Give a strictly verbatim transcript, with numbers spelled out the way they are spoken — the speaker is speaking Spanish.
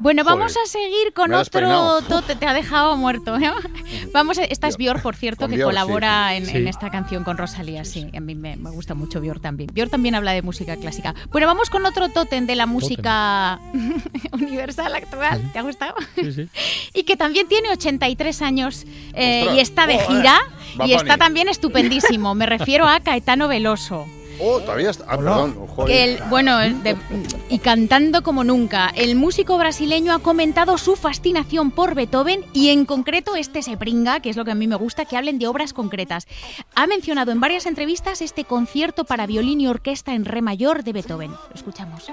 Bueno, vamos Joder, a seguir con otro tote. Te ha dejado muerto, ¿eh? Vamos a, esta es Björk, por cierto, que Björk, colabora sí. En, sí. en esta canción con Rosalía. Sí, sí. A mí me, me gusta mucho Björk también. Björk también habla de música clásica. Bueno, vamos con otro tótem de la música universal actual. ¿Te ha gustado? Sí, sí. Y que también tiene ochenta y tres años eh, y está de gira oh, eh. y está también estupendísimo. Me refiero a Caetano Veloso. Oh, todavía está. Ah, perdón. Oh, el, bueno, de, y cantando como nunca. El músico brasileño ha comentado su fascinación por Beethoven y en concreto este se pringa, que es lo que a mí me gusta, que hablen de obras concretas. Ha mencionado en varias entrevistas este concierto para violín y orquesta en re mayor de Beethoven. Lo escuchamos.